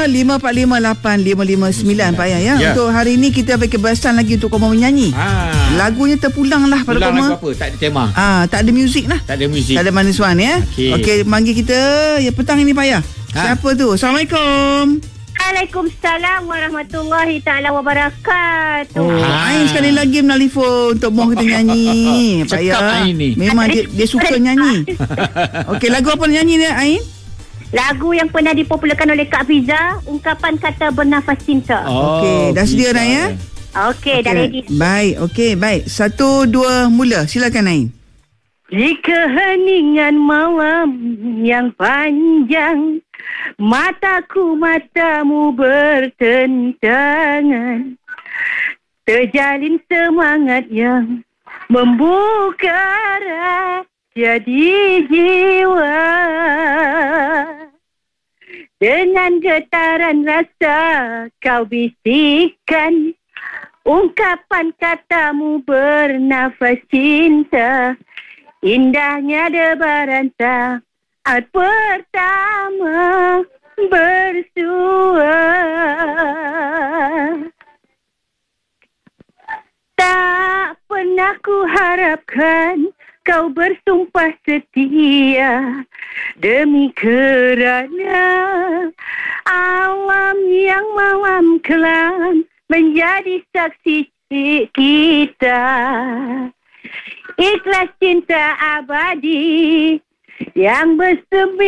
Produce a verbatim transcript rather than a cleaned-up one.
lima empat lima lapan lima lima sembilan Pak Ayah ya. Ya. Untuk hari ni kita bagi kebebasan lagi untuk koma menyanyi. Ah. Lagunya terpulang lah pada Pulang koma. lagu apa? Tak ada tema. Ah, tak ada muzik lah. Tak ada muzik. Tak ada manis wan ya. Okey. Okey, manggil kita ya petang ini Pak Ayah. Ha. Siapa tu? Assalamualaikum. Waalaikumsalam warahmatullahi taala wabarakatuh. Oh, Ain sekali lagi menelpon untuk mau kita nyanyi. Pak Cakap Ayah. Ain ni. Memang dia, dia suka nyanyi. Okey, lagu apa nak nyanyi dia Ain? Lagu yang pernah dipopularkan oleh Kak Fiza, ungkapan kata bernafas cinta. Oh, Okey, dah sedia bisa. dah ya? Okey, dah ready. Baik, okey, baik. Satu, dua, mula. Silakan Ain. Jika heningan malam yang panjang, mataku matamu bertentangan, terjalin semangat yang membuka rahasia di jiwa. Dengan getaran rasa kau bisikkan ungkapan katamu bernafas cinta. Indahnya debaran saat pertama bersua. Tak pernah ku harapkan kau bersumpah setia, demi kerana alam yang malam kelam menjadi saksi kita. Ikhlas cinta abadi yang bersemi